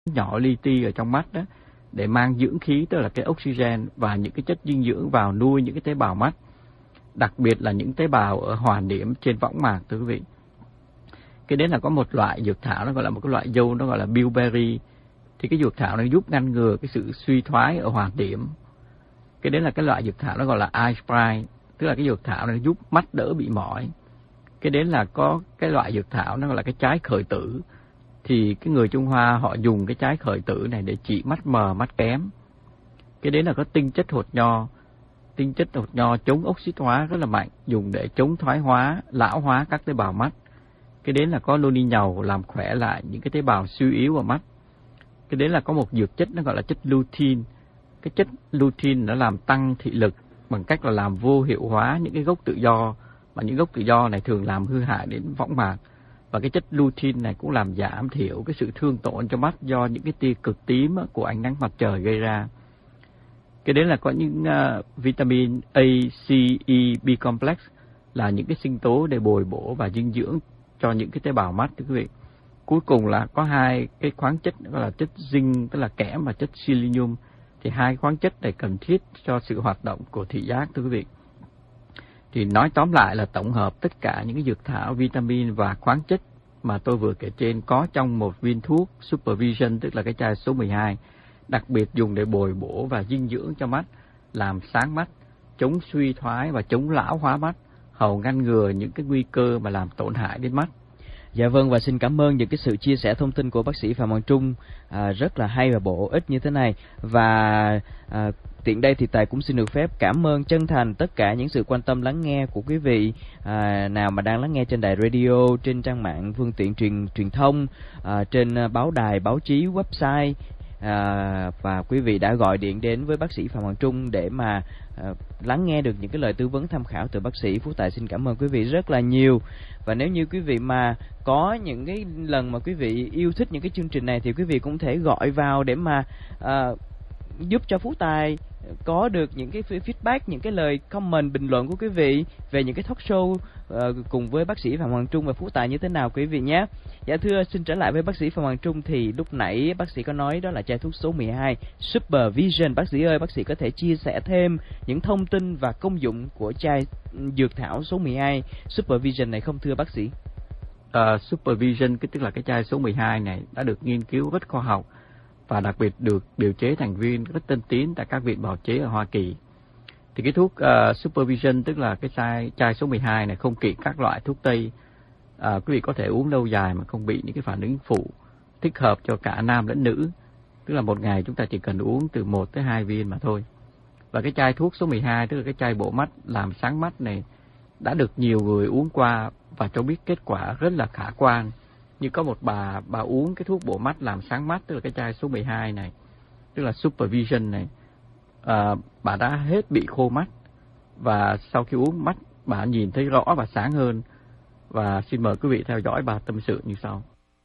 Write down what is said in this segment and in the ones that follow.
nhỏ li ti ở trong mắt đó để mang dưỡng khí, tức là cái oxygen và những cái chất dinh dưỡng vào nuôi những cái tế bào mắt, đặc biệt là những tế bào ở hoàn điểm trên võng mạc, thưa quý vị. Cái đấy là có một loại dược thảo, nó gọi là một cái loại dâu, nó gọi là bilberry. Thì cái dược thảo này giúp ngăn ngừa cái sự suy thoái ở hoàn điểm. Cái đấy là cái loại dược thảo nó gọi là eye spray, tức là cái dược thảo này giúp mắt đỡ bị mỏi. Cái đấy là có cái loại dược thảo nó gọi là cái trái khởi tử. Thì cái người Trung Hoa họ dùng cái trái khởi tử này để trị mắt mờ, mắt kém. Cái đấy là có tinh chất hột nho. Tinh chất hột nho chống oxit hóa rất là mạnh, dùng để chống thoái hóa, lão hóa các tế bào mắt. Cái đấy là có loni nhầu làm khỏe lại những cái tế bào suy yếu ở mắt. Cái đấy là có một dược chất nó gọi là chất lutein. Cái chất lutein nó làm tăng thị lực bằng cách là làm vô hiệu hóa những cái gốc tự do, mà những gốc tự do này thường làm hư hại đến võng mạc. Và cái chất lutein này cũng làm giảm thiểu cái sự thương tổn cho mắt do những cái tia cực tím của ánh nắng mặt trời gây ra. Cái đấy là có những vitamin A, C, E, B complex là những cái sinh tố để bồi bổ và dinh dưỡng cho những cái tế bào mắt, thưa quý vị. Cuối cùng là có hai cái khoáng chất gọi là chất zinc, tức là kẽm, và chất selenium. Thì hai khoáng chất này cần thiết cho sự hoạt động của thị giác, thưa quý vị. Thì nói tóm lại là tổng hợp tất cả những cái dược thảo, vitamin và khoáng chất mà tôi vừa kể trên có trong một viên thuốc Supervision, tức là cái chai số 12, đặc biệt dùng để bồi bổ và dinh dưỡng cho mắt, làm sáng mắt, chống suy thoái và chống lão hóa mắt, hầu ngăn ngừa những cái nguy cơ mà làm tổn hại đến mắt. Dạ vâng, và xin cảm ơn những cái sự chia sẻ thông tin của bác sĩ Phạm Hoàng Trung rất là hay và bổ ích như thế này. Và tiện đây thì Tài cũng xin được phép cảm ơn chân thành tất cả những sự quan tâm lắng nghe của quý vị nào mà đang lắng nghe trên đài radio, trên trang mạng phương tiện truyền thông, trên báo đài, báo chí, website. Và quý vị đã gọi điện đến với bác sĩ Phạm Hoàng Trung để mà lắng nghe được những cái lời tư vấn tham khảo từ bác sĩ. Phú Tài xin cảm ơn quý vị rất là nhiều. Và nếu như quý vị mà có những cái lần mà quý vị yêu thích những cái chương trình này thì quý vị cũng thể gọi vào để mà giúp cho Phú Tài có được những cái feedback, những cái lời comment, bình luận của quý vị về những cái talk show cùng với bác sĩ Phạm Hoàng Trung và Phú Tài như thế nào quý vị nhé. Dạ thưa, xin trở lại với bác sĩ Phạm Hoàng Trung, thì lúc nãy bác sĩ có nói đó là chai thuốc số 12 Supervision. Bác sĩ ơi, bác sĩ có thể chia sẻ thêm những thông tin và công dụng của chai dược thảo số 12 Supervision này không thưa bác sĩ? Supervision, tức là cái chai số 12 này đã được nghiên cứu rất khoa học và đặc biệt được điều chế thành viên rất tân tiến tại các viện bào chế ở Hoa Kỳ. Thì cái thuốc Supervision, tức là cái chai số 12 này không kỵ các loại thuốc tây. Quý vị có thể uống lâu dài mà không bị những cái phản ứng phụ, thích hợp cho cả nam lẫn nữ. Tức là một ngày chúng ta chỉ cần uống từ 1 tới 2 viên mà thôi. Và cái chai thuốc số 12, tức là cái chai bổ mắt làm sáng mắt này, đã được nhiều người uống qua và cho biết kết quả rất là khả quan. Như có một bà uống cái thuốc bổ mắt làm sáng mắt, tức là cái chai số 12 này, tức là Supervision này, bà đã hết bị khô mắt, và sau khi uống mắt bà nhìn thấy rõ và sáng hơn. Và xin mời quý vị theo dõi bà tâm sự như sau.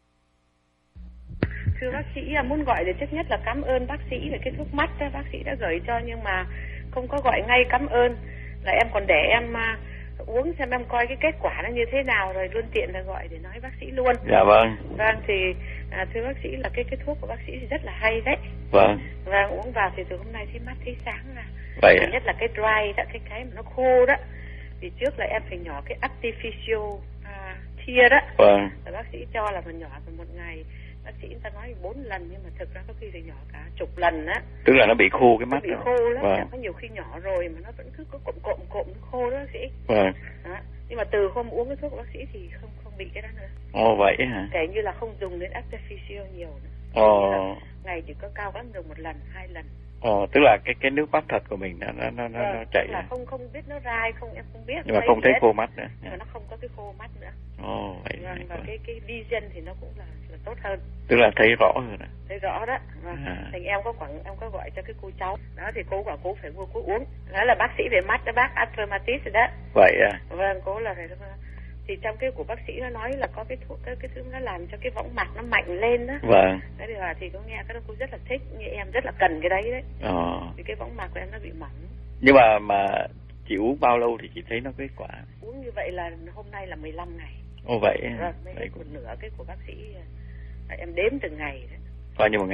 Thưa bác sĩ, muốn gọi để trước nhất là cảm ơn bác sĩ về cái thuốc mắt đó, bác sĩ đã gửi cho, nhưng mà không có gọi ngay cảm ơn, là em còn để em uống xem em coi cái kết quả nó như thế nào rồi luôn tiện là gọi để nói bác sĩ luôn. Dạ vâng. Vâng, thì thưa bác sĩ là cái thuốc của bác sĩ thì rất là hay đấy. Vâng. Và uống vào thì từ hôm nay thấy mắt thấy sáng là vậy. Nhất là cái dry đó, cái mà nó khô đó. Thì trước là em phải nhỏ cái artificial tear đó. Vâng. Và bác sĩ cho là mình nhỏ vào một ngày. Bác sĩ người ta nói 4 lần nhưng mà thực ra có khi phải nhỏ cả chục lần á. Tức là nó bị khô cái mắt. Nó bị khô lắm, vâng. có nhiều khi nhỏ rồi mà nó vẫn cứ có cộm nó khô đó bác sĩ. Vâng. Đó. Nhưng mà từ hôm uống cái thuốc của bác sĩ thì không bị cái đó nữa. Ồ vậy hả? Kể như là không dùng đến artificial nhiều nữa. Ồ. Ngày chỉ có cao lắm dùng 1 lần, 2 lần. Ồ, tức là cái nước mắt thật của mình nó chảy. Là không biết nó dry không, em không biết. Nhưng mà không thấy khô mắt nữa. Nhưng mà nó không có cái khô mắt nữa. Ồ vậy. Vâng, và cái vision thì nó cũng là tốt hơn. Tức là thấy rõ hơn ạ. Thấy rõ đó. Vâng. Thành em có gọi cho cái cô cháu đó, thì cô bảo cô phải mua cô uống. Đó là bác sĩ về mắt đó, bác Atromatis rồi đó. Vậy à? Vâng, cô là phải. Thì trong cái của bác sĩ nó nói là có cái thuốc, cái thứ nó làm cho cái võng mạc nó mạnh lên đó. Vâng. Thế thì có nghe cái đó cô rất là thích, như em rất là cần cái đấy đấy. Vì cái võng mạc của em nó bị mỏng. Nhưng mà chị uống bao lâu thì chị thấy nó kết quả? Uống như vậy là hôm nay là 15 ngày. Ồ vậy. Vâng, một nửa cái của bác sĩ em đếm từng ngày đấy. Bao nhiêu một ngày?